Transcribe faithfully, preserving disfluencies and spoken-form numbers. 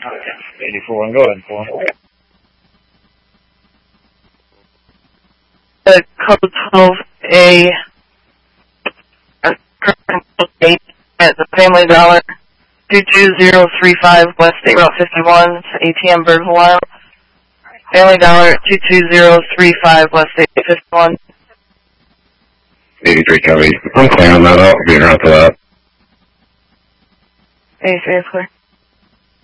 eighty-four, and go ahead for him. The code twelve A eight at the Family Dollar two two zero three five West State Route fifty-one, A T M Burnsville, Ohio. Family Dollar two two zero three five West State fifty-one. eighty-three Covey. I'm clear on that. I'll be around for that. eighty-three is clear.